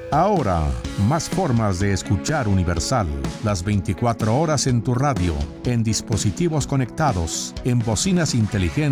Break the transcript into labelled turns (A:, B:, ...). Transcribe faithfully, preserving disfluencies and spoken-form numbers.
A: Ahora, más formas de escuchar Universal. Las veinticuatro horas en tu radio, en dispositivos conectados, en bocinas inteligentes